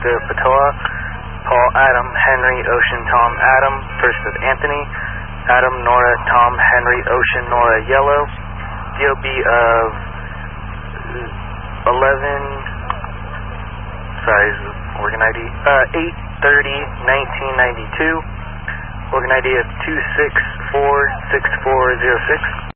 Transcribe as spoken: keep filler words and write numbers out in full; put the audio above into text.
Oscar Patoa, Paul Adam Henry Ocean Tom Adam, first of Anthony, Adam Nora Tom Henry Ocean Nora Yellow, D O B of eleven, sorry, organ I D, uh, eight thirty nineteen ninety-two, organ I D of two six four six four zero six.